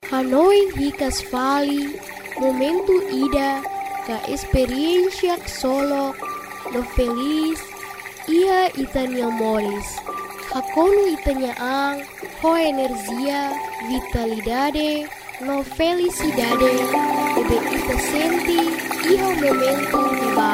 Hanoi hikas fali, momentu ida, ka experiencia solo, no feliz, ia itania molis. Hakonu itania ang, ho energia, vitalidade, no felicidade, ebe ita senti, iho momentu di